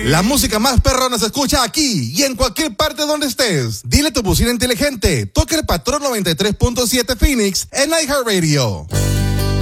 La música más perrona se escucha aquí y en cualquier parte donde estés. Dile a tu bocina inteligente, toca el Patrón 93.7 Phoenix en iHeartRadio.